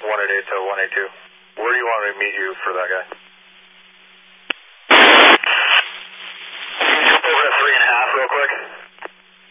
188 to 182. Where do you want me to meet you for that guy?